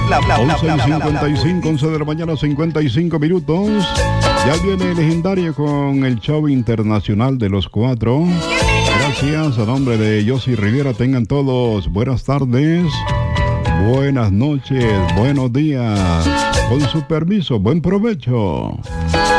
11:55, 11 de la mañana, 55 minutos. Ya viene Legendario con el show internacional de los cuatro. Gracias, a nombre de Yossi Rivera, tengan todos buenas tardes, buenas noches, buenos días. Con su permiso, buen provecho.